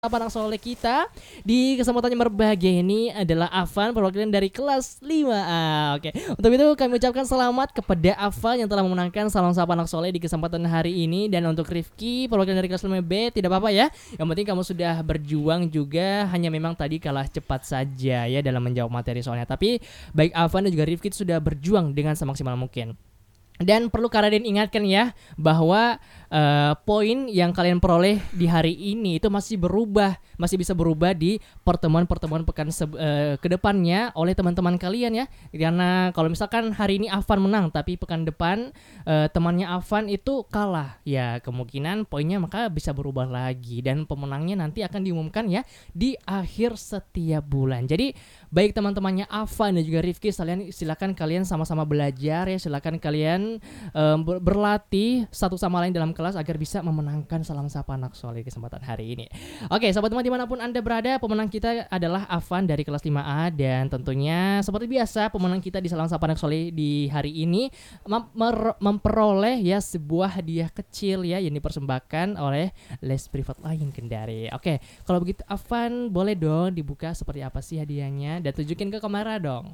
Anak soleh kita di kesempatan yang berbahagia ini adalah Afan, perwakilan dari kelas 5A. Oke, untuk itu kami ucapkan selamat kepada Afan yang telah memenangkan Salam Sapa Anak Soleh di kesempatan hari ini. Dan untuk Rifki, perwakilan dari kelas 5B, tidak apa-apa ya. Yang penting kamu sudah berjuang juga, hanya memang tadi kalah cepat saja ya dalam menjawab materi soalnya. Tapi baik Afan dan juga Rifki sudah berjuang dengan semaksimal mungkin. Dan perlu kalian ingatkan ya bahwa poin yang kalian peroleh di hari ini itu masih bisa berubah di pertemuan-pertemuan pekan kedepannya oleh teman-teman kalian ya. Karena kalau misalkan hari ini Afan menang tapi pekan depan temannya Afan itu kalah, ya kemungkinan poinnya maka bisa berubah lagi dan pemenangnya nanti akan diumumkan ya di akhir setiap bulan. Jadi baik teman-temannya Afan dan juga Rifki, silakan kalian sama-sama belajar ya, silakan kalian berlatih satu sama lain dalam kelas agar bisa memenangkan Salam Sapa Anak Soleh kesempatan hari ini. Oke, sahabat teman dimanapun Anda berada, pemenang kita adalah Afan dari kelas 5A. Dan tentunya seperti biasa pemenang kita di Salam Sapa Anak Soleh di hari ini memperoleh ya sebuah hadiah kecil ya yang dipersembahkan oleh Les Privat Lain Kendari. Oke, kalau begitu Afan boleh dong dibuka seperti apa sih hadiahnya dan tunjukin ke kamera dong.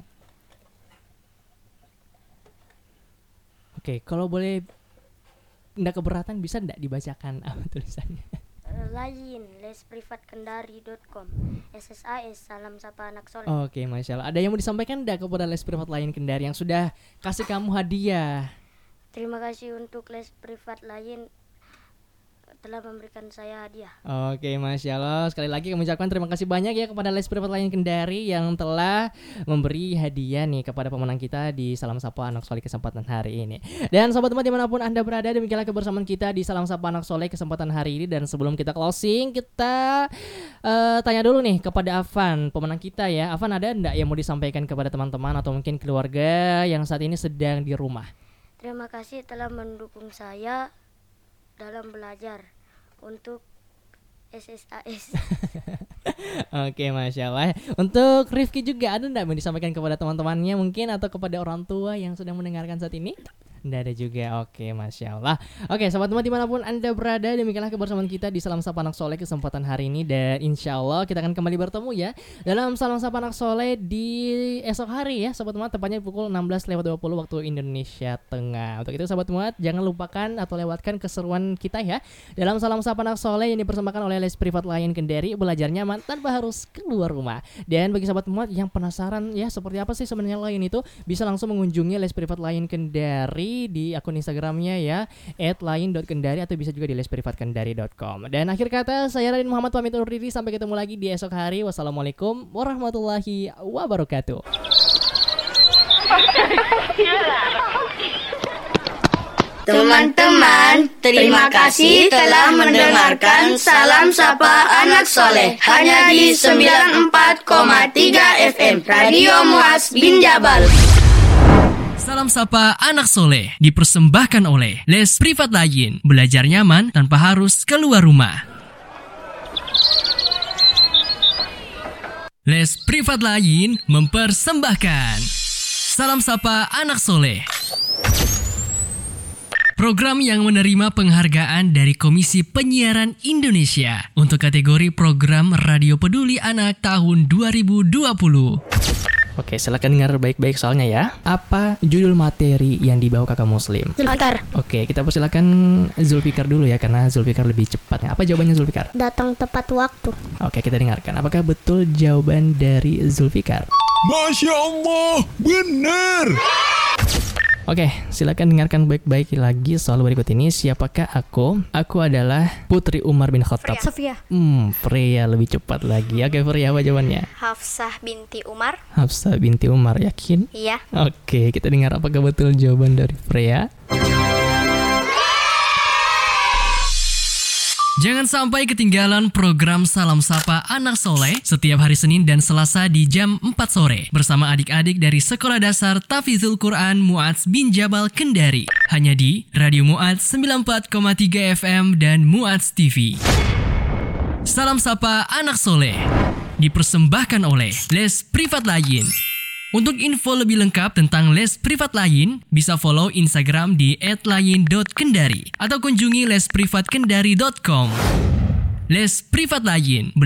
Oke, kalau boleh nggak keberatan bisa nggak dibacakan apa tulisannya? Lain lesprivatkendari.com SSAS Salam Sapa Anak Soleh. Oke, Masya Allah. Ada yang mau disampaikan nggak kepada Les Privat Lain Kendari yang sudah kasih kamu hadiah? Terima kasih untuk Les Privat Lain telah memberikan saya hadiah. Oke, Masya Allah. Sekali lagi kami ucapkan terima kasih banyak ya kepada Les Privat Lain Kendari yang telah memberi hadiah nih kepada pemenang kita di Salam Sapa Anak Soleh kesempatan hari ini. Dan sobat teman dimanapun Anda berada, demikianlah kebersamaan kita di Salam Sapa Anak Soleh kesempatan hari ini. Dan sebelum kita closing, kita tanya dulu nih kepada Afan, pemenang kita ya. Afan, ada enggak yang mau disampaikan kepada teman-teman atau mungkin keluarga yang saat ini sedang di rumah? Terima kasih telah mendukung saya dalam belajar untuk SSAS. Oke, Masya Allah. Untuk Rifki juga ada enggak yang disampaikan kepada teman-temannya mungkin atau kepada orang tua yang sedang mendengarkan saat ini? Nggak ada juga. Oke, Masya Allah. Oke, sahabat teman dimanapun Anda berada, demikianlah kebersamaan kita di Salam Sapa Anak Soleh kesempatan hari ini. Dan insya Allah kita akan kembali bertemu ya dalam Salam Sapa Anak Soleh di esok hari ya sahabat teman, tepatnya pukul 16.20 waktu Indonesia Tengah. Untuk itu sahabat teman, jangan lupakan atau lewatkan keseruan kita ya dalam Salam Sapa Anak Soleh yang dipersembahkan oleh Les Privat Lain Kendari. Belajar nyaman tanpa harus keluar rumah. Dan bagi sahabat teman yang penasaran ya seperti apa sih sebenarnya Lain itu, bisa langsung mengunjungi Les Privat Lain Kendari di akun Instagramnya ya @lain.kendari atau bisa juga di lesprivatkendari.com. Dan akhir kata, saya Radin Muhammad pamit undur diri, sampai ketemu lagi di esok hari. Wassalamualaikum warahmatullahi wabarakatuh. Teman-teman, terima kasih telah mendengarkan Salam Sapa Anak Soleh hanya di 94,3 FM Radio Muaz bin Jabal. Salam Sapa Anak Soleh dipersembahkan oleh Les Privat Lain. Belajar nyaman tanpa harus keluar rumah. Les Privat Lain mempersembahkan Salam Sapa Anak Soleh, program yang menerima penghargaan dari Komisi Penyiaran Indonesia untuk kategori program Radio Peduli Anak tahun 2020. Oke, silakan dengar baik-baik soalnya ya. Apa judul materi yang dibawa kakak Muslim? Zulfikar. Oke, kita persilakan Zulfikar dulu ya, karena Zulfikar lebih cepat. Apa jawabannya Zulfikar? Datang tepat waktu. Oke, kita dengarkan. Apakah betul jawaban dari Zulfikar? Masya Allah, benar. Oke, silakan dengarkan baik-baik lagi soal berikut ini. Siapakah aku? Aku adalah Putri Umar bin Khattab. Sofia. Freya lebih cepat lagi. Oke, Freya, apa jawabannya? Hafsah binti Umar. Hafsah binti Umar, yakin? Iya. Oke, kita dengar apakah betul jawaban dari Freya. Jangan sampai ketinggalan program Salam Sapa Anak Soleh setiap hari Senin dan Selasa di jam 4 sore bersama adik-adik dari Sekolah Dasar Tafizul Quran Muaz bin Jabal Kendari. Hanya di Radio Muaz 94,3 FM dan Muaz TV. Salam Sapa Anak Soleh dipersembahkan oleh Les Privat Lain. Untuk info lebih lengkap tentang Les Privat Lain, bisa follow Instagram di @lain.kendari atau kunjungi lesprivatkendari.com. Les Privat Lain.